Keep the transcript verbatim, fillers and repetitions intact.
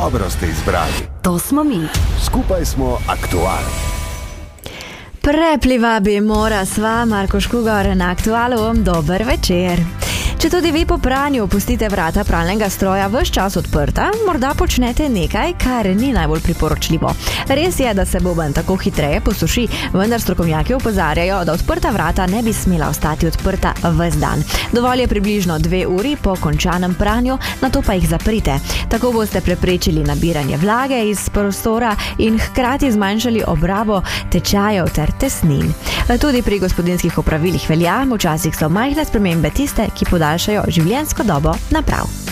Dobro ste izbrali. To smo mi. Skupaj smo aktualni. Prepliva bi mora sva, Marko Škugar na Aktualu. Dober večer. Če tudi vi po pranju pustite vrata pralnega stroja ves čas odprta, morda počnete nekaj, kar ni najbolj priporočljivo. Res je, da se boben tako hitreje posuši, vendar strokovnjaki opozarjajo, da odprta vrata ne bi smela ostati odprta ves dan. Dovolj je približno dve uri po končanem pranju, nato pa jih zaprite. Tako boste preprečili nabiranje vlage iz prostora in hkrati zmanjšali obrabo tečajev ter tesnin. Tudi pri gospodinjskih opravilih velja, včasih so majhne spremembe tiste, ki podaljšajo življenjsko dobo naprav.